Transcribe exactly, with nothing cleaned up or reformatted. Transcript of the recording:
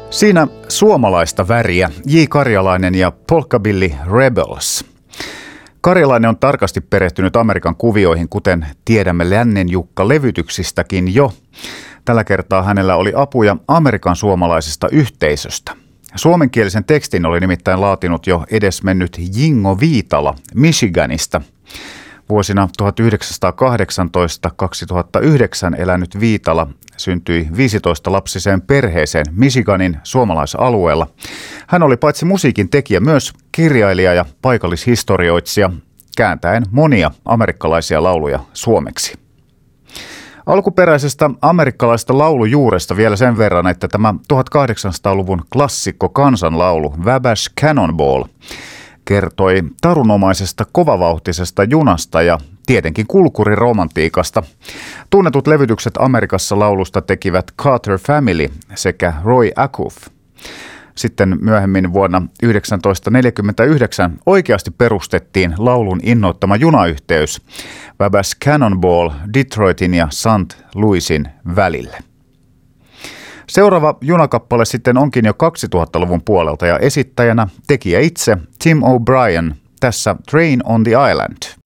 Siinä suomalaista väriä, J. Karjalainen ja Polkabilly Rebels. Karjalainen on tarkasti perehtynyt Amerikan kuvioihin, kuten tiedämme Lännen Jukka-levytyksistäkin jo. Tällä kertaa hänellä oli apuja Amerikan suomalaisesta yhteisöstä. Suomenkielisen tekstin oli nimittäin laatinut jo edesmennyt Jingo Viitala Michiganista. Vuosina tuhatyhdeksänsataakahdeksantoista kaksituhattayhdeksän elänyt Viitala syntyi viisitoista-lapsiseen perheeseen Michiganin suomalaisalueella. Hän oli paitsi musiikin tekijä myös kirjailija ja paikallishistorioitsija, kääntäen monia amerikkalaisia lauluja suomeksi. Alkuperäisestä amerikkalaisesta laulujuuresta vielä sen verran, että tämä tuhatkahdeksansataaluvun klassikko kansanlaulu Wabash Cannonball kertoi tarunomaisesta kovavauhtisesta junasta ja tietenkin kulkuriromantiikasta. Tunnetut levytykset Amerikassa laulusta tekivät Carter Family sekä Roy Acuff. Sitten myöhemmin vuonna tuhatyhdeksänsataaneljäkymmentäyhdeksän oikeasti perustettiin laulun innoittama junayhteys Wabash Cannonball Detroitin ja Saint Louisin välille. Seuraava junakappale sitten onkin jo kaksituhattaluvun puolelta ja esittäjänä tekijä itse Tim O'Brien tässä Train on the Island.